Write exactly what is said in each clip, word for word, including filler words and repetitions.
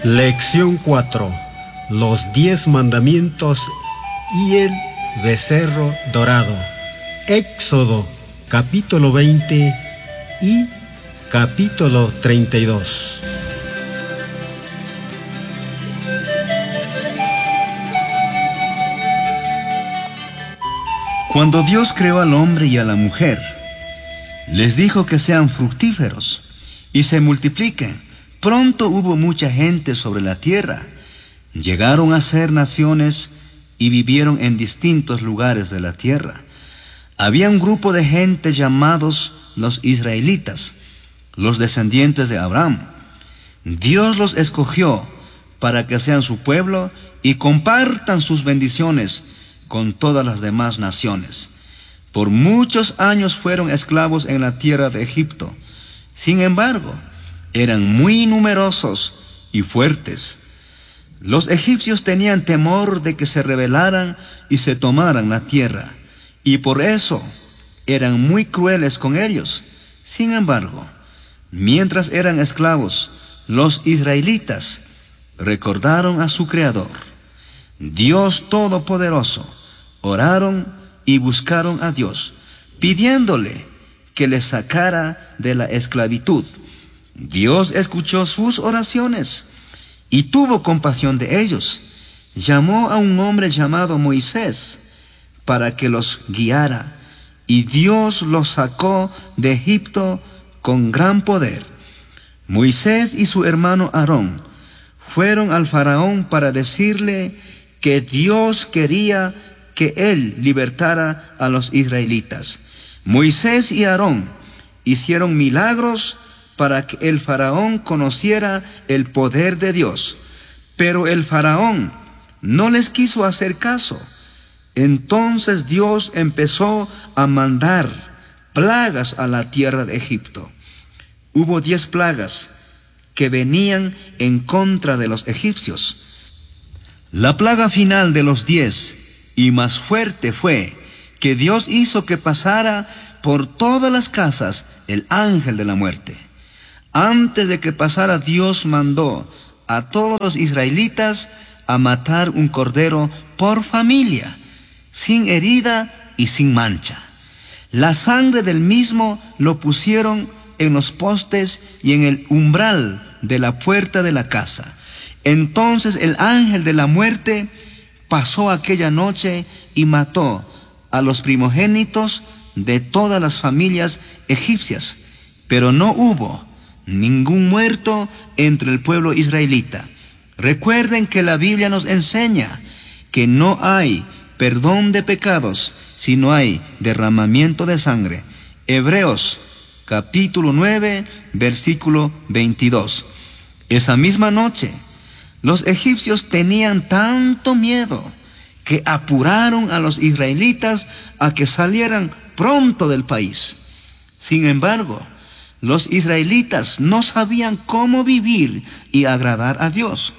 Lección cuatro. Los diez mandamientos y el becerro dorado. Éxodo capítulo veinte y capítulo treinta y dos. Cuando Dios creó al hombre y a la mujer, les dijo que sean fructíferos y se multipliquen. Pronto hubo mucha gente sobre la tierra. Llegaron a ser naciones y vivieron en distintos lugares de la tierra. Había un grupo de gente llamados los israelitas, los descendientes de Abraham. Dios los escogió para que sean su pueblo y compartan sus bendiciones con todas las demás naciones. Por muchos años fueron esclavos en la tierra de Egipto. Sin embargo, eran muy numerosos y fuertes. Los egipcios tenían temor de que se rebelaran y se tomaran la tierra, y por eso eran muy crueles con ellos. Sin embargo, mientras eran esclavos, los israelitas recordaron a su Creador, Dios Todopoderoso. Oraron y buscaron a Dios, pidiéndole que les sacara de la esclavitud. Dios escuchó sus oraciones y tuvo compasión de ellos. Llamó a un hombre llamado Moisés para que los guiara, y Dios los sacó de Egipto con gran poder. Moisés y su hermano Aarón fueron al faraón para decirle que Dios quería que él libertara a los israelitas. Moisés y Aarón hicieron milagros para que el faraón conociera el poder de Dios. Pero el faraón no les quiso hacer caso. Entonces Dios empezó a mandar plagas a la tierra de Egipto. Hubo diez plagas que venían en contra de los egipcios. La plaga final de los diez y más fuerte fue que Dios hizo que pasara por todas las casas el ángel de la muerte. Antes de que pasara, Dios mandó a todos los israelitas a matar un cordero por familia, sin herida y sin mancha. La sangre del mismo lo pusieron en los postes y en el umbral de la puerta de la casa. Entonces el ángel de la muerte pasó aquella noche y mató a los primogénitos de todas las familias egipcias, pero no hubo ningún muerto entre el pueblo israelita. Recuerden que la Biblia nos enseña que no hay perdón de pecados si no hay derramamiento de sangre. Hebreos capítulo nueve, versículo veintidós. Esa misma noche, los egipcios tenían tanto miedo que apuraron a los israelitas a que salieran pronto del país. Sin embargo, los israelitas no sabían cómo vivir y agradar a Dios.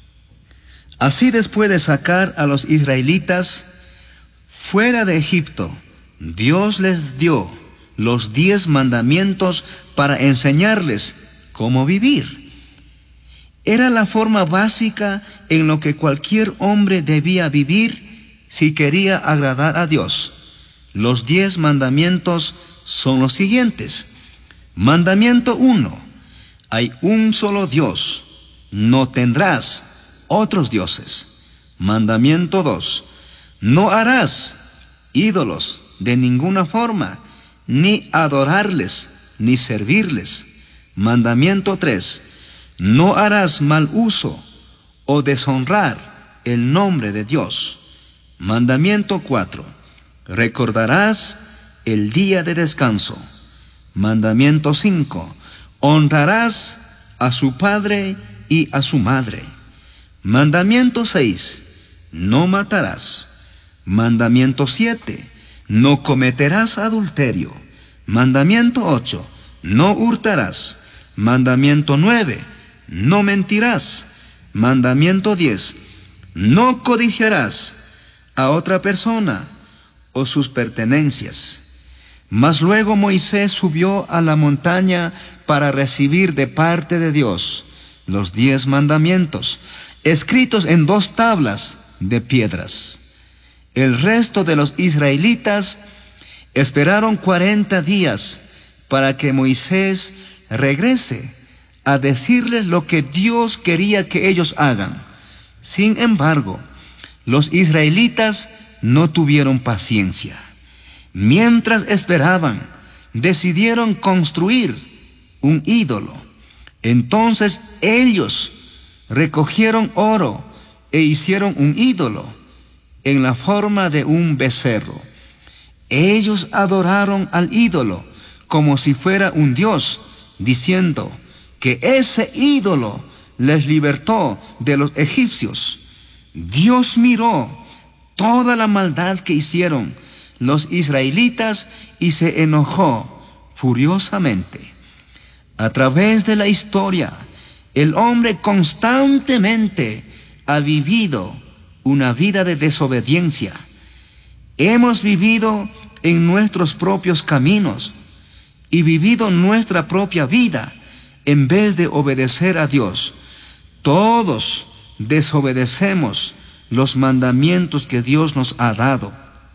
Así, después de sacar a los israelitas fuera de Egipto, Dios les dio los diez mandamientos para enseñarles cómo vivir. Era la forma básica en lo que cualquier hombre debía vivir si quería agradar a Dios. Los diez mandamientos son los siguientes. Mandamiento uno. Hay un solo Dios. No tendrás otros dioses. Mandamiento dos. No harás ídolos de ninguna forma, ni adorarles, ni servirles. Mandamiento tres. No harás mal uso o deshonrar el nombre de Dios. Mandamiento cuatro. Recordarás el día de descanso. Mandamiento cinco. Honrarás a su padre y a su madre. Mandamiento seis. No matarás. Mandamiento siete. No cometerás adulterio. Mandamiento ocho. No hurtarás. Mandamiento nueve. No mentirás. Mandamiento diez. No codiciarás a otra persona o sus pertenencias. Mas luego Moisés subió a la montaña para recibir de parte de Dios los diez mandamientos, escritos en dos tablas de piedras. El resto de los israelitas esperaron cuarenta días para que Moisés regrese a decirles lo que Dios quería que ellos hagan. Sin embargo, los israelitas no tuvieron paciencia. Mientras esperaban, decidieron construir un ídolo. Entonces ellos recogieron oro e hicieron un ídolo en la forma de un becerro. Ellos adoraron al ídolo como si fuera un dios, diciendo que ese ídolo les libertó de los egipcios. Dios miró toda la maldad que hicieron los israelitas y se enojó furiosamente. A través de la historia, el hombre constantemente ha vivido una vida de desobediencia. Hemos vivido en nuestros propios caminos y vivido nuestra propia vida en vez de obedecer a Dios. Todos desobedecemos los mandamientos que Dios nos ha dado.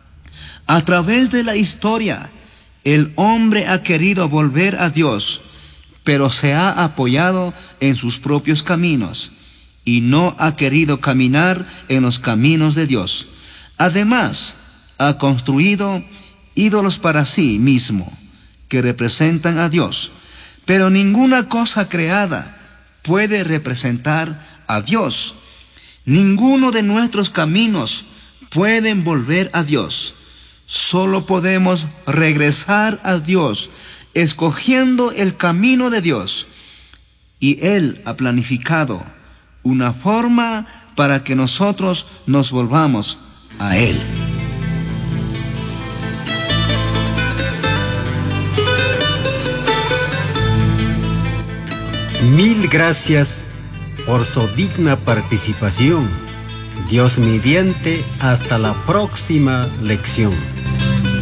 A través de la historia, el hombre ha querido volver a Dios, pero se ha apoyado en sus propios caminos y no ha querido caminar en los caminos de Dios. Además, ha construido ídolos para sí mismo que representan a Dios, pero ninguna cosa creada puede representar a Dios. Ninguno de nuestros caminos pueden volver a Dios. Solo podemos regresar a Dios escogiendo el camino de Dios. Y Él ha planificado una forma para que nosotros nos volvamos a Él. Mil gracias por su digna participación. Dios mediante, hasta la próxima lección.